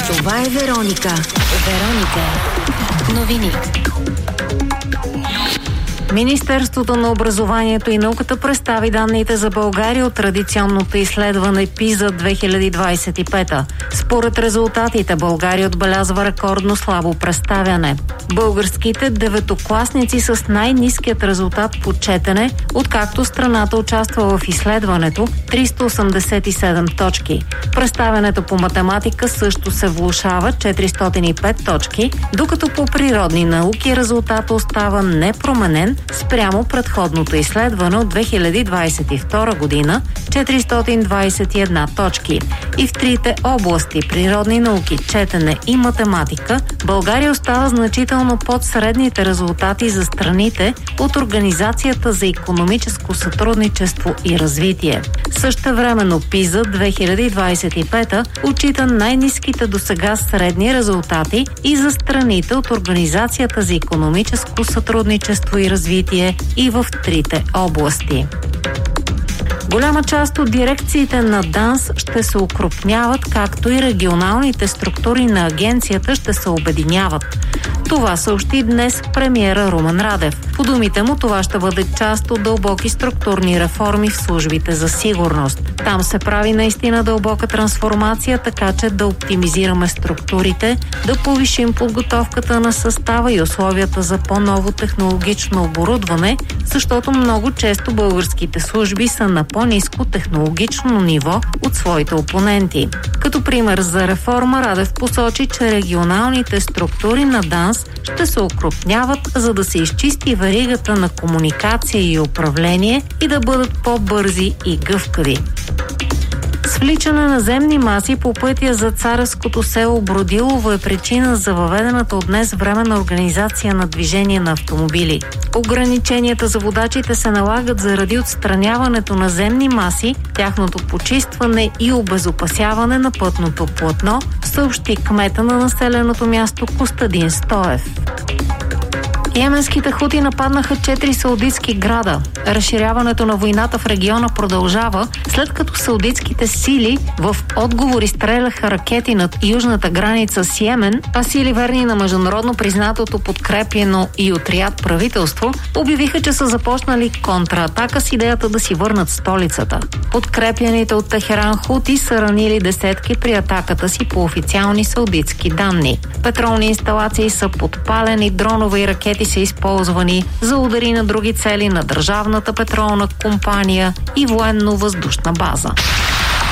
Това е Вероника. Вероника. Новини. Министерството на образованието и науката представи данните за България от традиционното изследване PISA 2025. Според резултатите, България отбелязва рекордно слабо представяне. Българските деветокласници с най-ниският резултат по четене, откакто страната участва в изследването, 387 точки. Представянето по математика също се влошава, 405 точки, докато по природни науки резултатът остава непроменен спрямо предходното изследване от 2022 година, 421 точки. И в трите области – природни науки, четене и математика, България остава значително под средните резултати за страните от Организацията за икономическо сътрудничество и развитие. Същевременно PISA 2025 отчита най-ниските досега средни резултати и за страните от Организацията за икономическо сътрудничество и развитие и в трите области. Голяма част от дирекциите на ДАНС ще се укрупняват, както и регионалните структури на агенцията ще се обединяват. Това съобщи днес премиера Румен Радев. По думите му, това ще бъде част от дълбоки структурни реформи в службите за сигурност. Там се прави наистина дълбока трансформация, така че да оптимизираме структурите, да повишим подготовката на състава и условията за по-ново технологично оборудване, защото много често българските служби са на по-ниско технологично ниво от своите опоненти. Като пример за реформа, Радев посочи, че регионалните структури на ДАНС ще се укрупняват, за да се изчисти веригата на комуникация и управление и да бъдат по-бързи и гъвкави. Свличане на земни маси по пътя за царското село Бродилово е причина за въведената от днес временна организация на движение на автомобили. Ограниченията за водачите се налагат заради отстраняването на земни маси, тяхното почистване и обезопасяване на пътното платно, съобщи кмета на населеното място Костадин Стоев. Йеменските хути нападнаха 4 саудитски града. Разширяването на войната в региона продължава, след като саудитските сили в отговори стреляха ракети над южната граница с Йемен, а сили верни на международно признатото подкрепено и от Риад правителство обявиха, че са започнали контратака с идеята да си върнат столицата. Подкрепяните от Техеран хути са ранили десетки при атаката си по официални саудитски данни. Петролни инсталации са подпалени, дронове и ракети са използвани за удари на други цели на Държавната петролна компания и военно-въздушна база.